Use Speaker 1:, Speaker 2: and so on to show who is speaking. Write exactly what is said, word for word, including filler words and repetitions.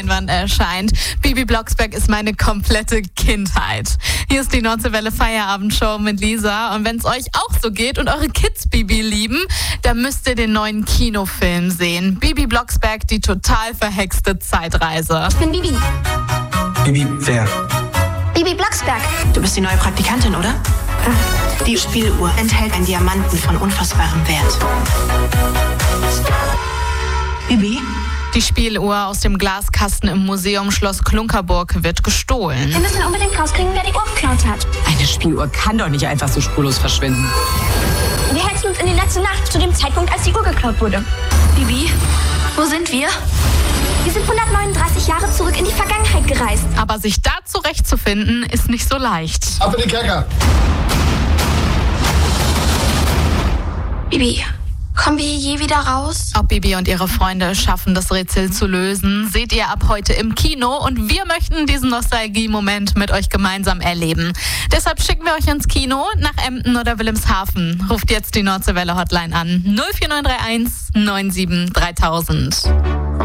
Speaker 1: Leinwand erscheint. Bibi Blocksberg ist meine komplette Kindheit. Hier ist die Nordseewelle Feierabendshow mit Lisa. Und wenn es euch auch so geht und eure Kids Bibi lieben, dann müsst ihr den neuen Kinofilm sehen. Bibi Blocksberg, die total verhexte Zeitreise.
Speaker 2: Ich bin Bibi.
Speaker 3: Bibi, wer?
Speaker 2: Bibi Blocksberg.
Speaker 4: Du bist die neue Praktikantin, oder? Die Spieluhr enthält einen Diamanten von unfassbarem Wert. Bibi?
Speaker 1: Die Spieluhr aus dem Glaskasten im Museum Schloss Klunkerburg wird gestohlen.
Speaker 2: Wir müssen unbedingt rauskriegen, wer die Uhr geklaut hat.
Speaker 5: Eine Spieluhr kann doch nicht einfach so spurlos verschwinden.
Speaker 2: Wir hetzen uns in die letzte Nacht, zu dem Zeitpunkt, als die Uhr geklaut wurde.
Speaker 4: Bibi, wo sind wir?
Speaker 2: Wir sind hundertneununddreißig Jahre zurück in die Vergangenheit gereist.
Speaker 1: Aber sich da zurechtzufinden, ist nicht so leicht.
Speaker 3: Ab in den Kerker!
Speaker 2: Bibi, kommen wir hier je wieder raus?
Speaker 1: Ob Bibi und ihre Freunde es schaffen, das Rätsel zu lösen, seht ihr ab heute im Kino. Und wir möchten diesen Nostalgie-Moment mit euch gemeinsam erleben. Deshalb schicken wir euch ins Kino nach Emden oder Wilhelmshaven. Ruft jetzt die Nordseewelle Hotline an null vier neun drei eins neun sieben dreitausend.